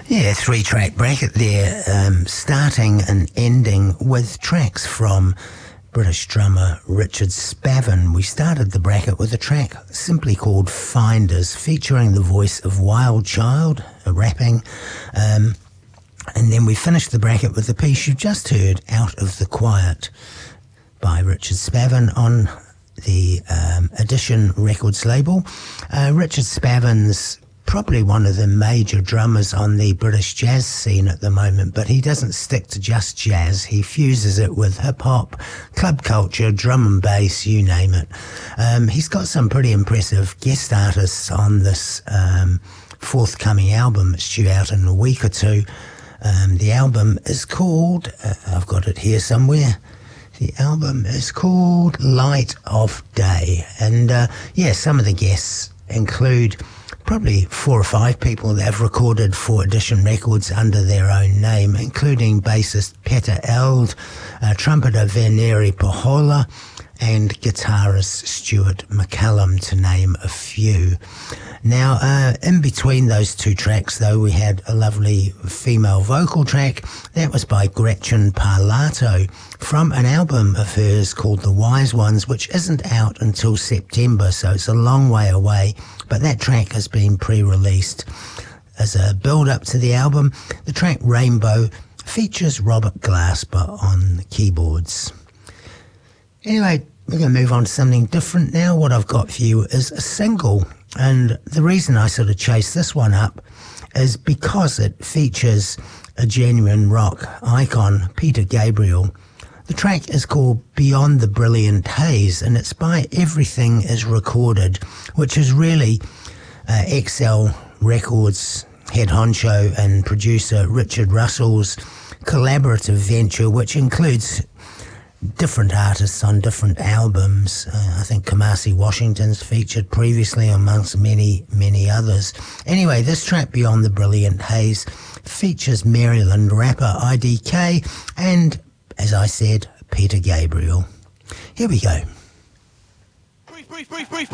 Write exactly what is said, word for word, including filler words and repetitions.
Yeah, three-track bracket there, um, starting and ending with tracks from British drummer Richard Spavin. We started the bracket with a track simply called Finders, featuring the voice of Wild Child, a rapping, um, and then we finished the bracket with the piece you just heard, Out of the Quiet, by Richard Spavin on the um, Edition Records label. Uh, Richard Spavin's probably one of the major drummers on the British jazz scene at the moment, but he doesn't stick to just jazz. He fuses it with hip-hop, club culture, drum and bass, you name it. Um, he's got some pretty impressive guest artists on this um, forthcoming album. It's due out in a week or two. Um, the album is called, uh, I've got it here somewhere, the album is called Light of Day. And uh, yeah, some of the guests include probably four or five people that have recorded for Edition Records under their own name, including bassist Peter Eld, uh, trumpeter Veneri Pohola, and guitarist Stuart McCallum, to name a few. Now, uh, in between those two tracks, though, we had a lovely female vocal track. That was by Gretchen Parlato from an album of hers called The Wise Ones, which isn't out until September, so it's a long way away. But that track has been pre-released as a build-up to the album. The track Rainbow features Robert Glasper on the keyboards. Anyway, we're going to move on to something different now. What I've got for you is a single, and the reason I sort of chased this one up is because it features a genuine rock icon, Peter Gabriel. The track is called Beyond the Brilliant Haze, and it's by Everything Is Recorded, which is really uh, X L Records head honcho and producer Richard Russell's collaborative venture, which includes different artists on different albums. Uh, I think Kamasi Washington's featured previously amongst many, many others. Anyway, this track Beyond the Brilliant Haze features Maryland rapper I D K and, as I said, Peter Gabriel. Here we go. Brief, brief, brief, brief.